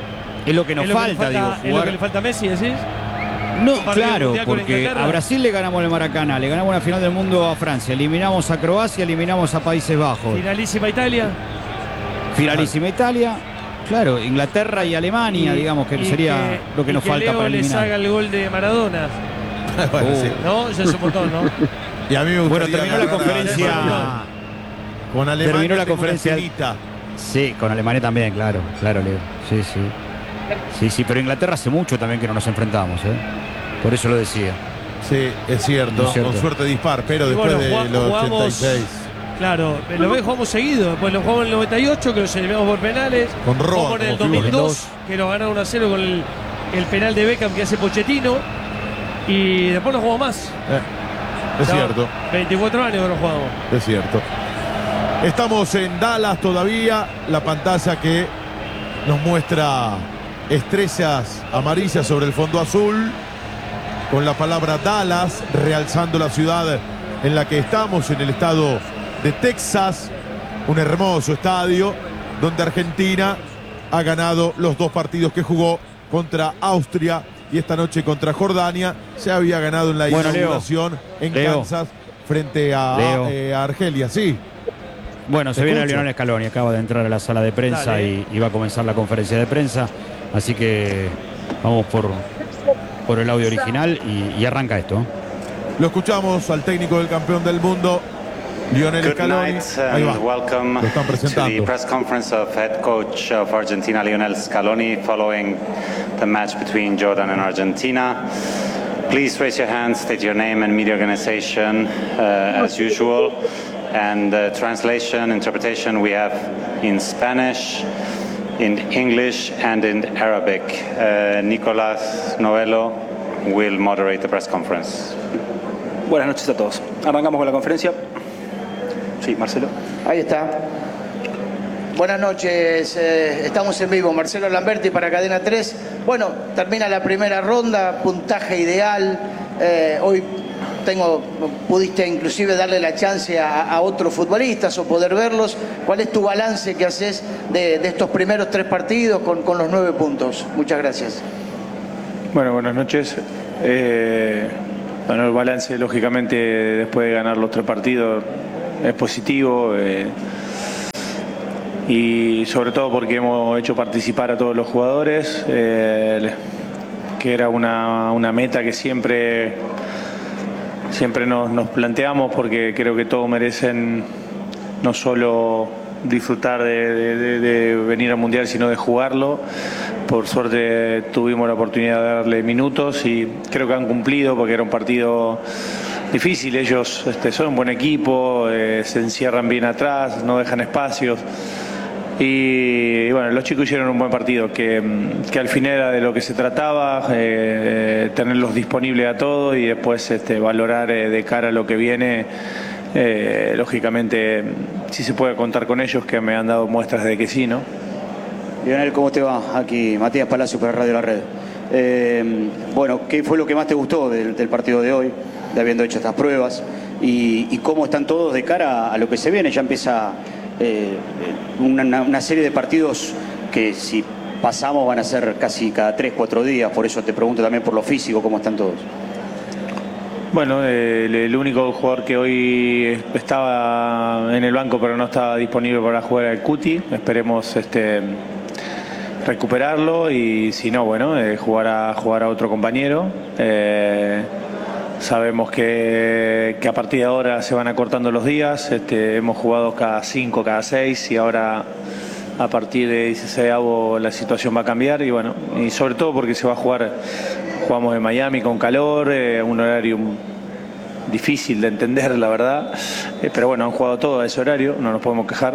Speaker 5: Es lo que nos
Speaker 4: ¿Es lo que le
Speaker 5: falta,
Speaker 4: falta-
Speaker 5: digo,
Speaker 4: ¿Es lo
Speaker 5: jugar.
Speaker 4: que le falta a Messi, decís?
Speaker 5: No,
Speaker 4: un partido
Speaker 5: claro,
Speaker 4: mundial con
Speaker 5: porque
Speaker 4: Inglaterra?
Speaker 5: a Brasil le ganamos el Maracaná, le ganamos la final del mundo a Francia, eliminamos a Croacia, eliminamos a Países Bajos,
Speaker 4: Finalísima Italia.
Speaker 5: finalísima Italia, claro, Inglaterra y Alemania,
Speaker 4: Y-
Speaker 5: digamos que
Speaker 4: y
Speaker 5: sería lo que
Speaker 4: y
Speaker 5: nos falta
Speaker 4: Leo
Speaker 5: para
Speaker 4: les
Speaker 5: eliminar.
Speaker 4: haga el gol de Maradona.
Speaker 1: Bueno,
Speaker 5: Uh.
Speaker 1: sí.
Speaker 4: ¿No? Ya es un montón, ¿no?
Speaker 1: Y a mí me
Speaker 5: Bueno,
Speaker 1: gustaría
Speaker 5: terminó la
Speaker 1: ganar a
Speaker 5: conferencia.
Speaker 1: Alemania. Con Alemania
Speaker 5: terminó la
Speaker 1: tengo una
Speaker 5: conferencia-
Speaker 1: espinita.
Speaker 5: Sí, con Alemania también, claro, claro, Leo. Sí, sí. Sí, sí, pero Inglaterra hace mucho también que no nos enfrentamos, ¿eh? Por eso lo decía.
Speaker 1: Sí, es cierto,
Speaker 5: Es cierto.
Speaker 1: con suerte dispar, pero
Speaker 4: Y
Speaker 1: después
Speaker 4: bueno,
Speaker 1: de
Speaker 4: jugamos-
Speaker 1: los
Speaker 4: jugamos-
Speaker 1: ochenta y seis.
Speaker 4: Claro, lo ves, jugamos seguido. Después lo jugamos en el noventa y ocho, que los eliminamos por penales.
Speaker 1: Con Roa
Speaker 4: Jugamos en el
Speaker 1: como figura.
Speaker 4: dos mil dos, que nos ganaron uno a cero con el, el penal de Beckham que hace Pochettino. Y después no jugamos más.
Speaker 1: Eh, es
Speaker 4: No,
Speaker 1: cierto,
Speaker 4: veinticuatro años que no jugamos.
Speaker 1: es cierto. Estamos en Dallas todavía, la pantalla que nos muestra estrellas amarillas sobre el fondo azul, con la palabra Dallas, realzando la ciudad en la que estamos, en el estado de Texas, un hermoso estadio donde Argentina ha ganado los dos partidos que jugó contra Austria y esta noche contra Jordania. Se había ganado en la
Speaker 5: Bueno, Leo.
Speaker 1: inauguración en
Speaker 5: Leo.
Speaker 1: Kansas frente a,
Speaker 5: Leo.
Speaker 1: eh, a Argelia, sí.
Speaker 5: Bueno, se
Speaker 1: Te
Speaker 5: viene
Speaker 1: escucho.
Speaker 5: Lionel Scaloni, acaba de entrar a la sala de prensa
Speaker 4: Dale.
Speaker 5: y, y va a comenzar la conferencia de prensa. Así que vamos por, por el audio original y, y arranca esto. ¿eh?
Speaker 1: Lo escuchamos al técnico del campeón del mundo, Lionel
Speaker 9: Good
Speaker 1: Scaloni.
Speaker 9: night
Speaker 1: Ahí va.
Speaker 9: and welcome
Speaker 1: Lo están
Speaker 9: to the
Speaker 1: presentando.
Speaker 9: press conference of head coach of Argentina, Lionel Scaloni, following the match between Jordan and Argentina. Please raise your hand, state your name and media organization uh, as usual. And uh, translation, interpretation we have in Spanish, in English and in Arabic. Uh, Nicolás Novello will moderate the press conference.
Speaker 10: Buenas noches a todos. Arrancamos con la conferencia. Sí, Marcelo.
Speaker 11: Ahí está. Buenas noches, eh, estamos en vivo. Marcelo Lamberti para Cadena tres. Bueno, termina la primera ronda, puntaje ideal. Eh, hoy tengo, pudiste inclusive darle la chance a, a otros futbolistas o poder verlos. ¿Cuál es tu balance que haces de, de estos primeros tres partidos con, con los nueve puntos? Muchas gracias.
Speaker 10: Bueno, buenas noches. Eh, bueno, el balance, lógicamente, después de ganar los tres partidos, es positivo. Eh, y sobre todo porque hemos hecho participar a todos los jugadores, eh, que era una, una meta que siempre, siempre nos, nos planteamos, porque creo que todos merecen no solo disfrutar de, de, de venir al Mundial, sino de jugarlo. Por suerte tuvimos la oportunidad de darle minutos y creo que han cumplido, porque era un partido difícil. Ellos este, son un buen equipo, eh, se encierran bien atrás, no dejan espacios. Y, y bueno, los chicos hicieron un buen partido, que, que al final era de lo que se trataba, eh, tenerlos disponibles a todos y después este, valorar eh, de cara a lo que viene. Eh, lógicamente, sí se puede contar con ellos, que me han dado muestras de que sí, ¿no?
Speaker 12: Lionel, ¿cómo te va? Aquí Matías Palacio para Radio La Red. Eh, bueno, ¿qué fue lo que más te gustó del, del partido de hoy, de habiendo hecho estas pruebas? Y, y cómo están todos de cara a lo que se viene. Ya empieza eh, una, una serie de partidos que, si pasamos, van a ser casi cada tres, cuatro días. Por eso te pregunto también por lo físico, ¿cómo están todos?
Speaker 10: Bueno, eh, el, el único jugador que hoy estaba en el banco pero no estaba disponible para jugar era el Cuti. Esperemos este, recuperarlo, y si no, bueno, eh, jugar, a, jugar a otro compañero. Eh, sabemos que, que a partir de ahora se van acortando los días. Este, hemos jugado cada cinco, cada seis, y ahora a partir de dieciséis la situación va a cambiar, y bueno, y sobre todo porque se va a jugar, jugamos en Miami con calor, eh, un horario difícil de entender, la verdad, eh, pero bueno, han jugado todo a ese horario, no nos podemos quejar.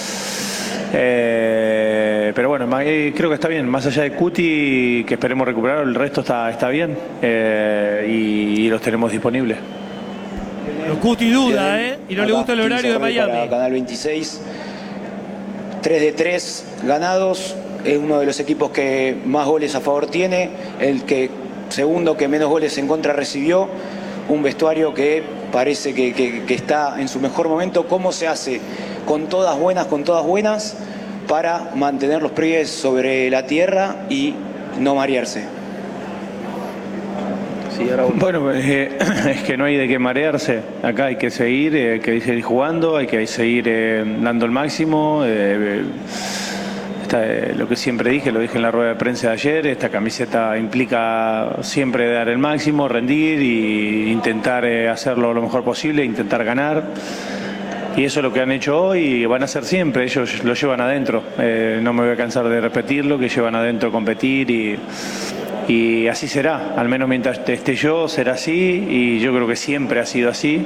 Speaker 10: Eh, pero bueno, eh, creo que está bien, más allá de Cuti, que esperemos recuperar, el resto está, está bien, eh, y, y los tenemos disponibles.
Speaker 4: Pero Cuti duda, ¿eh? Y no le gusta el horario de Miami.
Speaker 13: Para Canal veintiséis, tres de tres ganados, es uno de los equipos que más goles a favor tiene, el que segundo que menos goles en contra recibió, un vestuario que parece que, que, que está en su mejor momento. ¿Cómo se hace con todas buenas, con todas buenas, para mantener los pies sobre la tierra y no marearse?
Speaker 10: Sí, bueno, eh, es que no hay de qué marearse. Acá hay que seguir, eh, hay que seguir jugando, hay que seguir eh, dando el máximo. Eh, esta, eh, lo que siempre dije, lo dije en la rueda de prensa de ayer, esta camiseta implica siempre dar el máximo, rendir e intentar eh, hacerlo lo mejor posible, intentar ganar. Y eso es lo que han hecho hoy y van a hacer siempre. Ellos lo llevan adentro. Eh, no me voy a cansar de repetirlo, que llevan adentro competir, y, y así será. Al menos mientras esté yo, será así, y yo creo que siempre ha sido así.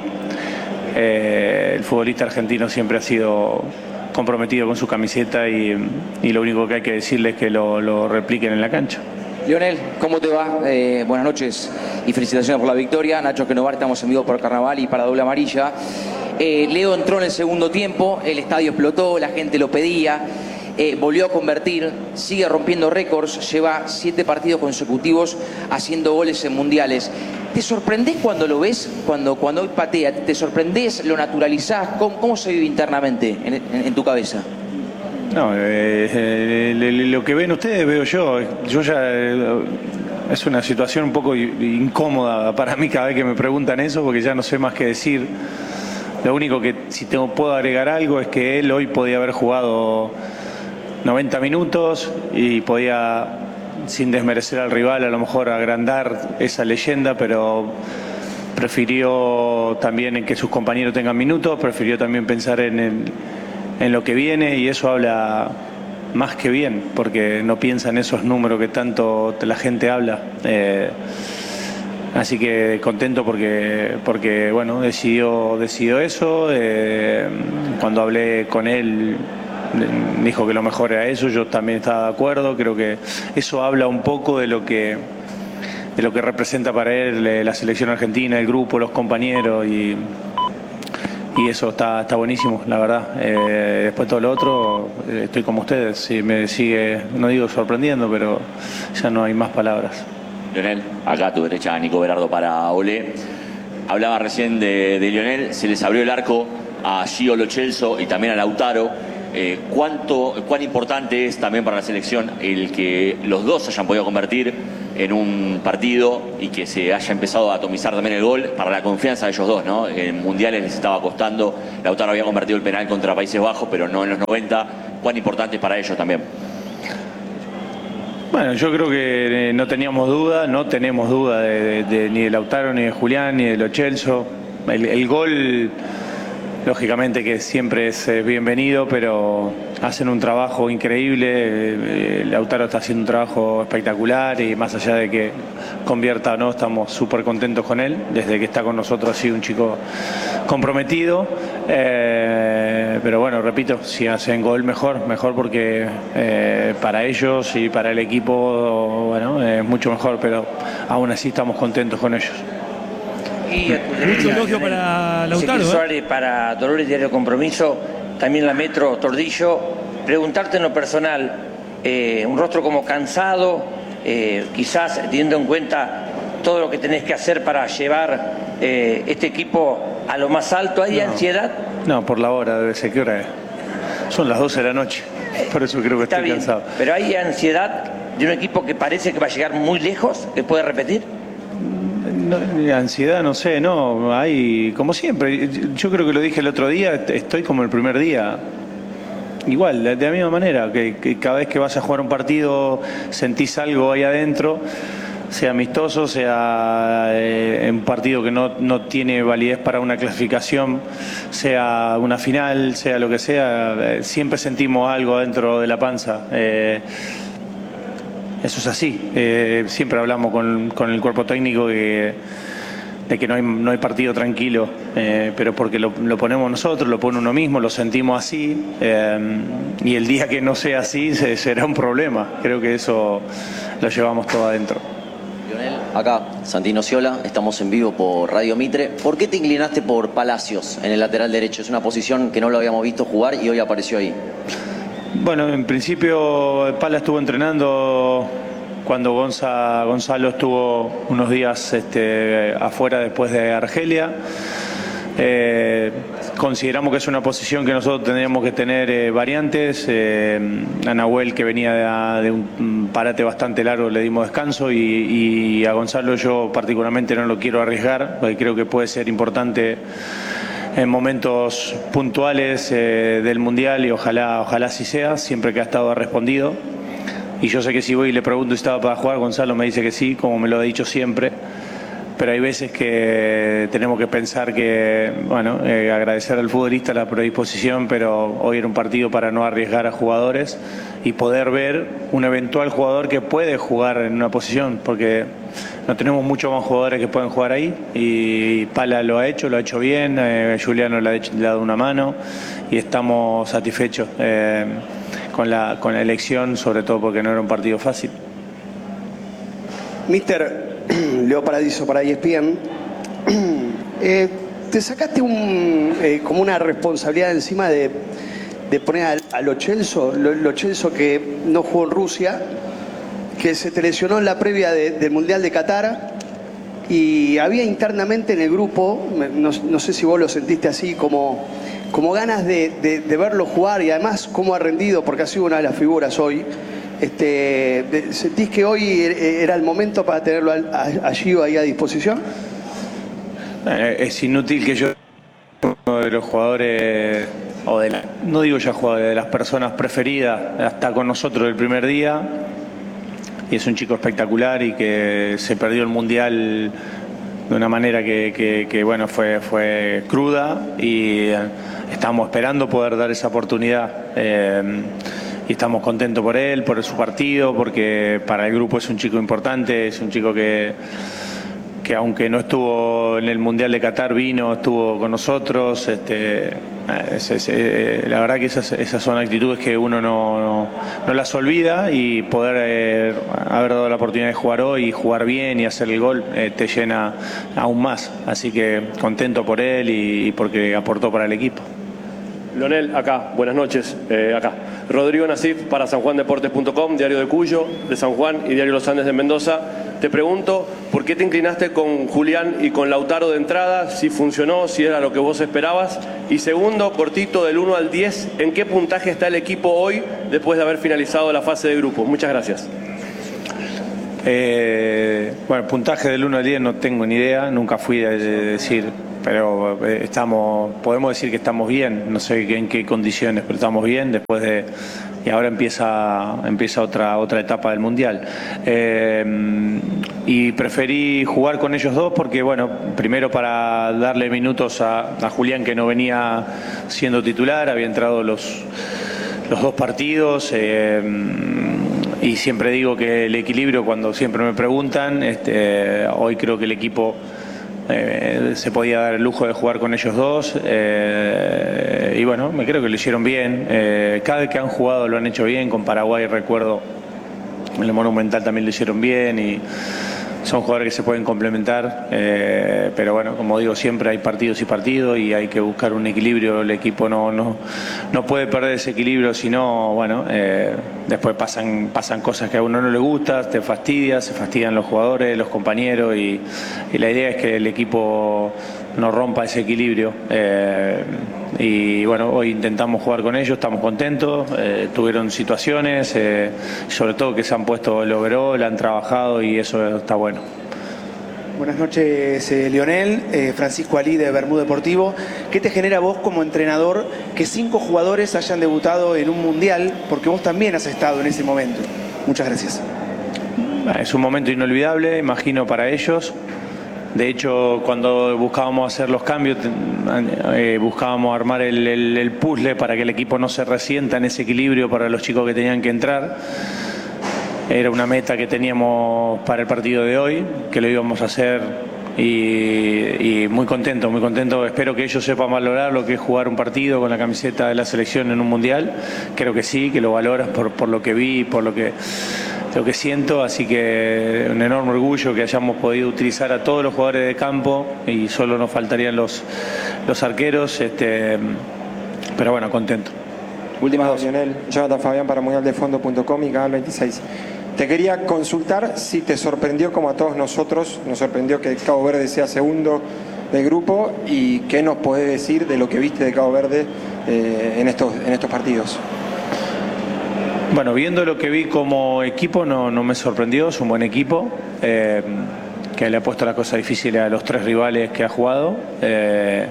Speaker 10: Eh, el futbolista argentino siempre ha sido comprometido con su camiseta, y, y lo único que hay que decirle es que lo, lo repliquen en la cancha.
Speaker 14: Lionel, ¿cómo te va? Eh, buenas noches y felicitaciones por la victoria. Nacho Genovar, estamos en vivo por Carnaval y para Doble Amarilla. Eh, Leo entró en el segundo tiempo, el estadio explotó, la gente lo pedía, eh, volvió a convertir, sigue rompiendo récords, lleva siete partidos consecutivos haciendo goles en mundiales. ¿Te sorprendés cuando lo ves, cuando, cuando hoy patea? ¿Te sorprendés? ¿Lo naturalizás? ¿Cómo, cómo se vive internamente en, en, en tu cabeza?
Speaker 10: No, eh, eh, lo que ven ustedes veo yo. Yo ya eh, es una situación un poco incómoda para mí cada vez que me preguntan eso, porque ya no sé más qué decir. Lo único que si tengo, puedo agregar algo es que él hoy podía haber jugado noventa minutos y podía, sin desmerecer al rival, a lo mejor agrandar esa leyenda, pero prefirió también en que sus compañeros tengan minutos, prefirió también pensar en el en lo que viene, y eso habla más que bien, porque no piensa en esos números que tanto la gente habla. Eh, así que contento porque, porque bueno, decidió, decidió eso. Eh, cuando hablé con él, dijo que lo mejor era eso, yo también estaba de acuerdo. Creo que eso habla un poco de lo que, de lo que representa para él la selección argentina, el grupo, los compañeros, y Y eso está, está buenísimo, la verdad. Eh, después todo lo otro, eh, estoy como ustedes. Si me sigue, no digo sorprendiendo, pero ya no hay más palabras.
Speaker 15: Lionel, acá a tu derecha, Nico Berardo para Olé. Hablaba recién de, de Lionel, se les abrió el arco a Gio Lo Celso y también a Lautaro. Eh, ¿cuánto, ¿Cuán importante es también para la selección el que los dos hayan podido convertir? en un partido y que se haya empezado a atomizar también el gol para la confianza de ellos dos, ¿no? En mundiales les estaba costando. Lautaro había convertido el penal contra Países Bajos, pero no en los noventa. ¿Cuán importante es para ellos también?
Speaker 10: Bueno, yo creo que no teníamos duda, no tenemos duda de, de, de, ni de Lautaro, ni de Julián, ni de Lo Celso. El, el gol, lógicamente que siempre es bienvenido, pero hacen un trabajo increíble. Eh, Lautaro está haciendo un trabajo espectacular y más allá de que convierta o no, estamos súper contentos con él. Desde que está con nosotros ha sido un chico comprometido. Eh, pero bueno, repito, si hacen gol mejor, mejor porque eh, para ellos y para el equipo, bueno, es mucho mejor, pero aún así estamos contentos con ellos.
Speaker 4: Y mucho elogio para Lautaro.
Speaker 16: Ezequiel Suárez, para Dolores Diario Compromiso, también la Metro Tordillo. Preguntarte en lo personal, eh, un rostro como cansado, eh, quizás teniendo en cuenta todo lo que tenés que hacer para llevar eh, este equipo a lo más alto. ¿Hay
Speaker 10: No.
Speaker 16: ansiedad?
Speaker 10: No, por la hora, debe ser. ¿Qué hora es? Son las doce de la noche, por eso creo que
Speaker 16: Está
Speaker 10: estoy
Speaker 16: bien,
Speaker 10: cansado.
Speaker 16: pero ¿hay ansiedad de un equipo que parece que va a llegar muy lejos, que puede repetir?
Speaker 10: No, ansiedad, no sé, no, hay, como siempre, yo creo que lo dije el otro día, estoy como el primer día. Igual, de la misma manera, que, que cada vez que vas a jugar un partido sentís algo ahí adentro, sea amistoso, sea eh, un partido que no, no tiene validez para una clasificación, sea una final, sea lo que sea, eh, siempre sentimos algo dentro de la panza. Eh, eso es así. Eh, siempre hablamos con, con el cuerpo técnico que, de que no hay, no hay partido tranquilo, eh, pero porque lo, lo ponemos nosotros, lo pone uno mismo, lo sentimos así, eh, y el día que no sea así se, será un problema. Creo que eso lo llevamos todo adentro.
Speaker 17: Lionel, acá, Santino Ciola, estamos en vivo por Radio Mitre. ¿Por qué te inclinaste por Palacios en el lateral derecho? Es una posición que no lo habíamos visto jugar y hoy apareció ahí.
Speaker 10: Bueno, en principio Pala estuvo entrenando cuando Gonza, Gonzalo estuvo unos días este, afuera después de Argelia. Eh, consideramos que es una posición que nosotros tendríamos que tener eh, variantes. Eh, a Nahuel, que venía de, de un parate bastante largo, le dimos descanso y, y a Gonzalo yo particularmente no lo quiero arriesgar, porque creo que puede ser importante en momentos puntuales eh, del Mundial y ojalá, ojalá así sea, siempre que ha estado ha respondido. Y yo sé que si voy y le pregunto si estaba para jugar, Gonzalo me dice que sí, como me lo ha dicho siempre. Pero hay veces que tenemos que pensar que, bueno, eh, agradecer al futbolista la predisposición, pero hoy era un partido para no arriesgar a jugadores y poder ver un eventual jugador que puede jugar en una posición, porque no tenemos muchos más jugadores que pueden jugar ahí y Pala lo ha hecho, lo ha hecho bien, eh, Juliano le ha, hecho, le ha dado una mano y estamos satisfechos eh, con la, con la elección, sobre todo porque no era un partido fácil.
Speaker 18: Mister Leo Paradiso para E S P N. Eh, te sacaste un, eh, como una responsabilidad encima de, de poner a, a Lo Celso, Lo, Lo Celso que no jugó en Rusia, que se te lesionó en la previa de, del Mundial de Qatar, y había internamente en el grupo, no, no sé si vos lo sentiste así, como, como ganas de, de, de verlo jugar y además cómo ha rendido, porque ha sido una de las figuras hoy. Este, ¿Sentís que hoy era el momento para tenerlo allí ahí a disposición?
Speaker 10: Eh, es inútil que yo, uno de los jugadores, o de la, no digo ya jugadores, de las personas preferidas, está con nosotros el primer día, y es un chico espectacular y que se perdió el Mundial de una manera que, que, que bueno, fue, fue cruda y estamos esperando poder dar esa oportunidad. Eh, Y estamos contentos por él, por su partido, porque para el grupo es un chico importante, es un chico que, que aunque no estuvo en el Mundial de Qatar, vino, estuvo con nosotros. Este, es, es, es, la verdad que esas, esas son actitudes que uno no, no, no las olvida, y poder eh, haber dado la oportunidad de jugar hoy y jugar bien y hacer el gol eh, te llena aún más. Así que contento por él y, y porque aportó para el equipo.
Speaker 19: Lionel, acá, buenas noches, eh, acá. Rodrigo Nasif para San Juan Deportes punto com, Diario de Cuyo, de San Juan y Diario Los Andes de Mendoza. Te pregunto, ¿por qué te inclinaste con Julián y con Lautaro de entrada? Si funcionó, si era lo que vos esperabas. Y segundo, cortito, del uno al diez, ¿en qué puntaje está el equipo hoy después de haber finalizado la fase de grupos? Muchas gracias.
Speaker 10: Eh, bueno, puntaje del uno al diez no tengo ni idea, nunca fui a decir, pero estamos, podemos decir que estamos bien, no sé en qué condiciones, pero estamos bien después de... Y ahora empieza, empieza otra, otra etapa del Mundial. Eh, y preferí jugar con ellos dos porque, bueno, primero para darle minutos a, a Julián, que no venía siendo titular, había entrado los, los dos partidos. Eh, y siempre digo que el equilibrio, cuando siempre me preguntan, este, hoy creo que el equipo... Eh, se podía dar el lujo de jugar con ellos dos, eh, y bueno, me creo que lo hicieron bien. Eh, cada vez que han jugado lo han hecho bien. Con Paraguay recuerdo en el Monumental también lo hicieron bien, y son jugadores que se pueden complementar, eh, pero bueno, como digo, siempre hay partidos y partidos y hay que buscar un equilibrio. El equipo no, no, no puede perder ese equilibrio, sino bueno, eh, después pasan, pasan cosas que a uno no le gusta, te fastidia, se fastidian los jugadores, los compañeros, y, y la idea es que el equipo no rompa ese equilibrio. Eh, y bueno, hoy intentamos jugar con ellos, estamos contentos, eh, tuvieron situaciones, eh, sobre todo que se han puesto el overall, han trabajado y eso está bueno.
Speaker 20: Buenas noches, eh, Lionel. Eh, Francisco Alí de Bermú Deportivo. ¿Qué te genera vos como entrenador que cinco jugadores hayan debutado en un mundial? Porque vos también has estado en ese momento. Muchas gracias.
Speaker 10: Es un momento inolvidable, imagino, para ellos. De hecho, cuando buscábamos hacer los cambios, eh, buscábamos armar el, el, el puzzle para que el equipo no se resienta en ese equilibrio para los chicos que tenían que entrar. Era una meta que teníamos para el partido de hoy, que lo íbamos a hacer, y, y muy contento, muy contento. Espero que ellos sepan valorar lo que es jugar un partido con la camiseta de la selección en un mundial. Creo que sí, que lo valoran por, por lo que vi, por lo que... lo que siento, así que un enorme orgullo que hayamos podido utilizar a todos los jugadores de campo, y solo nos faltarían los, los arqueros, este, pero bueno, contento.
Speaker 21: Últimas dos. Lionel, Jonathan Fabián para mundial de fondo punto com y Canal veintiséis. Te quería consultar si te sorprendió, como a todos nosotros, nos sorprendió que Cabo Verde sea segundo del grupo, y qué nos podés decir de lo que viste de Cabo Verde eh, en, estos, en estos partidos.
Speaker 10: Bueno, viendo lo que vi como equipo, no, no me sorprendió, es un buen equipo, eh, que le ha puesto la cosa difícil a los tres rivales que ha jugado. Eh,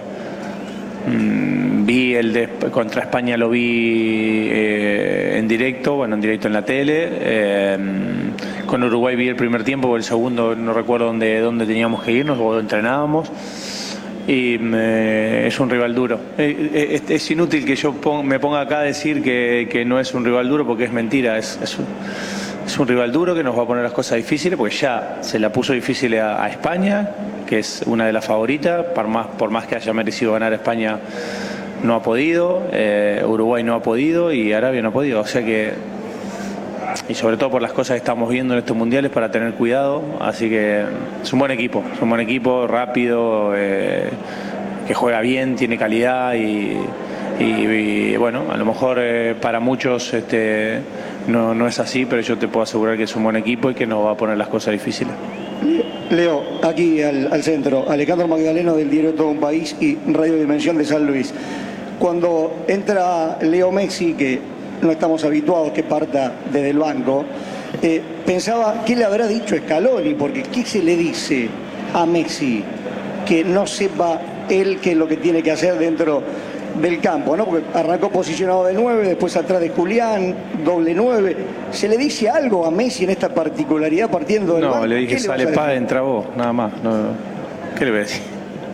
Speaker 10: mmm, vi el de contra España, lo vi eh, en directo, bueno, en directo en la tele. Eh, con Uruguay vi el primer tiempo, o el segundo no recuerdo dónde, dónde teníamos que irnos o entrenábamos. Y eh, es un rival duro. Eh, es, es inútil que yo pon, me ponga acá a decir que, que no es un rival duro, porque es mentira. Es, es, un, es un rival duro que nos va a poner las cosas difíciles, porque ya se la puso difícil a, a España, que es una de las favoritas. Por más, por más que haya merecido ganar España, no ha podido. Eh, Uruguay no ha podido y Arabia no ha podido. O sea que... y sobre todo por las cosas que estamos viendo en estos mundiales, para tener cuidado. Así que es un buen equipo, es un buen equipo, rápido, eh, que juega bien, tiene calidad, y, y, y bueno, a lo mejor eh, para muchos este, no, no es así, pero yo te puedo asegurar que es un buen equipo y que nos va a poner las cosas difíciles.
Speaker 22: Leo, aquí al, al centro, Alejandro Magdaleno del diario Todo un País y Radio Dimensión de San Luis. Cuando entra Leo Messi, que no estamos habituados que parta desde el banco, eh, pensaba qué le habrá dicho Scaloni, porque ¿qué se le dice a Messi que no sepa él qué es lo que tiene que hacer dentro del campo, ¿no? Porque arrancó posicionado de nueve, después atrás de Julián, doble nueve. ¿Se le dice algo a Messi en esta particularidad partiendo del banco?
Speaker 10: No, le dije sale pa, entra vos, nada más. No, ¿qué le voy a decir?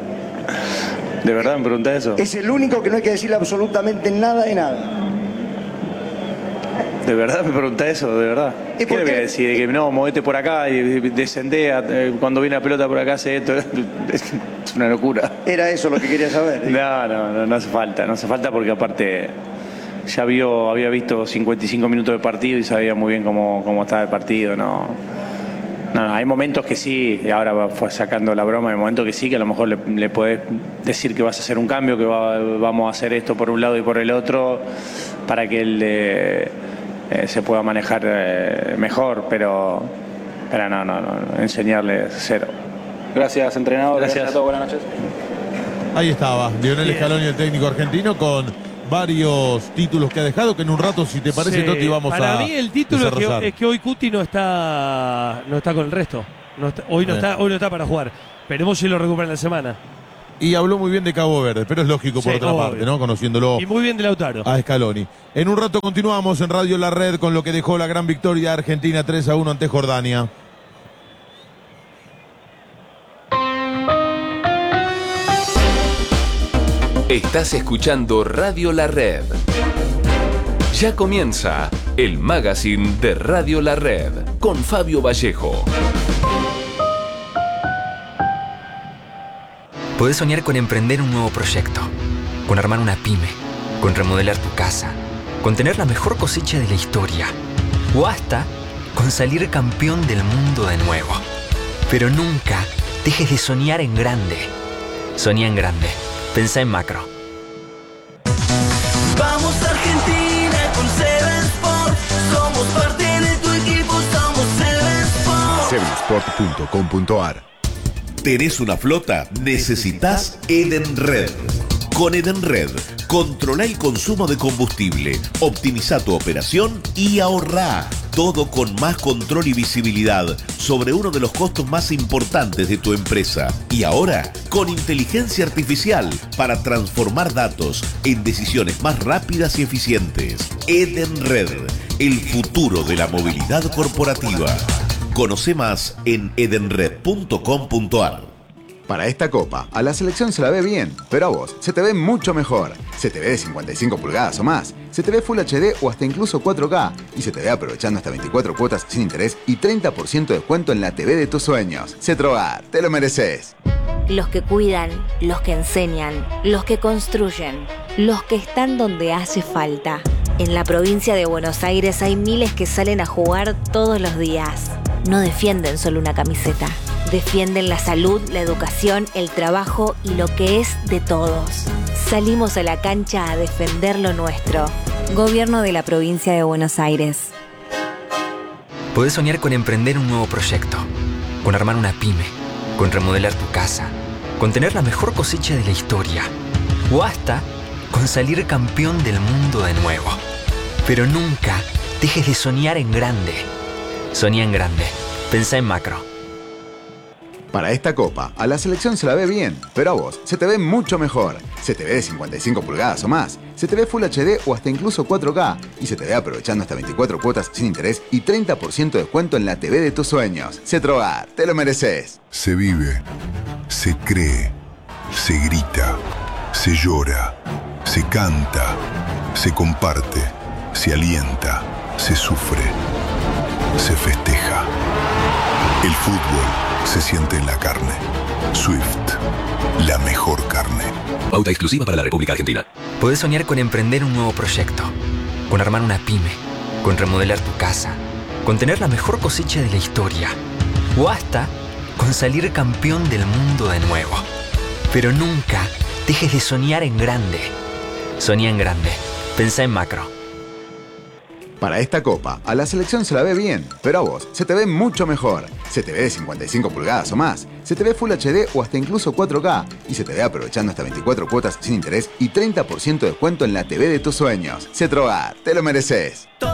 Speaker 10: ¿De verdad me preguntás eso?
Speaker 22: Es el único que no hay que decirle absolutamente nada de nada.
Speaker 10: ¿De verdad me pregunta eso? ¿De verdad? ¿Qué le voy a decir? Que no, movete por acá y descendé, cuando viene la pelota por acá hace esto. Es una locura.
Speaker 22: Era eso lo que quería saber.
Speaker 10: No, no, no, no hace falta. No hace falta porque aparte ya vio, había visto cincuenta y cinco minutos de partido y sabía muy bien cómo, cómo estaba el partido. No, no, no, hay momentos que sí, y ahora fue sacando la broma, hay momentos que sí, que a lo mejor le, le podés decir que vas a hacer un cambio, que va, vamos a hacer esto por un lado y por el otro, para que el... Eh, Eh, se pueda manejar eh, mejor, pero, pero no, no, no, enseñarle cero.
Speaker 21: Gracias, entrenador.
Speaker 10: Gracias.
Speaker 21: Gracias a todos, buenas noches.
Speaker 1: Ahí estaba, Lionel Scaloni, el técnico argentino, con varios títulos que ha dejado, que en un rato, si te parece,
Speaker 4: Sí,
Speaker 1: Toti, vamos
Speaker 4: para
Speaker 1: a
Speaker 4: mí el título es
Speaker 1: desarrollar.
Speaker 4: que, es que hoy Cuti no está no está con el resto. No está- hoy, no
Speaker 1: Eh.
Speaker 4: está, hoy no está para jugar. Esperemos si lo recupera en la semana.
Speaker 1: Y habló muy bien de Cabo Verde, pero es lógico por
Speaker 4: Sí,
Speaker 1: otra
Speaker 4: obvio.
Speaker 1: parte, ¿no? Conociéndolo
Speaker 4: Y muy bien de Lautaro.
Speaker 1: a Scaloni. En un rato continuamos en Radio La Red con lo que dejó la gran victoria de Argentina tres a uno ante Jordania.
Speaker 3: Estás escuchando Radio La Red. Ya comienza el magazine de Radio La Red con Fabio Vallejo.
Speaker 7: Podés soñar con emprender un nuevo proyecto, con armar una pyme, con remodelar tu casa, con tener la mejor cosecha de la historia o hasta con salir campeón del mundo de nuevo. Pero nunca dejes de soñar en grande. Soñá en grande. Pensá en macro.
Speaker 23: Vamos Argentina con Seven Sport. Somos parte de tu equipo, somos Seven Sport.
Speaker 24: seven sport punto com punto a r. ¿Tenés una flota? Necesitas Edenred. Con Edenred, controla el consumo de combustible, optimiza tu operación y ahorrá. Todo con más control y visibilidad sobre uno de los costos más importantes de tu empresa. Y ahora, con inteligencia artificial para transformar datos en decisiones más rápidas y eficientes. Edenred, el futuro de la movilidad corporativa. Conoce más en edenred punto com punto a r.
Speaker 25: Para esta copa, a la selección se la ve bien, pero a vos se te ve mucho mejor. Se te ve de cincuenta y cinco pulgadas o más, se te ve Full H D o hasta incluso cuatro K, y se te ve aprovechando hasta veinticuatro cuotas sin interés y treinta por ciento de descuento en la T V de tus sueños. Cetrogar, te lo mereces.
Speaker 26: Los que cuidan, los que enseñan, los que construyen, los que están donde hace falta. En la provincia de Buenos Aires hay miles que salen a jugar todos los días. No defienden solo una camiseta. Defienden la salud, la educación, el trabajo y lo que es de todos. Salimos a la cancha a defender lo nuestro. Gobierno de la provincia de Buenos Aires.
Speaker 7: Podés soñar con emprender un nuevo proyecto, con armar una pyme, con remodelar tu casa, con tener la mejor cosecha de la historia o hasta con salir campeón del mundo de nuevo. Pero nunca dejes de soñar en grande. Soñá en grande. Pensá en macro.
Speaker 25: Para esta copa, a la selección se la ve bien, pero a vos se te ve mucho mejor. Se te ve de cincuenta y cinco pulgadas o más, se te ve Full H D o hasta incluso cuatro K, y se te ve aprovechando hasta veinticuatro cuotas sin interés y treinta por ciento de descuento en la T V de tus sueños. Cetrogar, te lo mereces.
Speaker 27: Se vive, se cree, se grita, se llora, se canta, se comparte, se alienta, se sufre, se festeja. El fútbol se siente en la carne. Swift, la mejor carne.
Speaker 7: Pauta exclusiva para la República Argentina. Podés soñar con emprender un nuevo proyecto, con armar una pyme, con remodelar tu casa, con tener la mejor cosecha de la historia o hasta con salir campeón del mundo de nuevo. Pero nunca dejes de soñar en grande. Soñá en grande. Pensá en macro.
Speaker 25: Para esta copa, a la selección se la ve bien, pero a vos se te ve mucho mejor. Se te ve de cincuenta y cinco pulgadas o más, se te ve Full H D o hasta incluso cuatro K, y se te ve aprovechando hasta veinticuatro cuotas sin interés y treinta por ciento de descuento en la T V de tus sueños. Cetrogar, te lo mereces.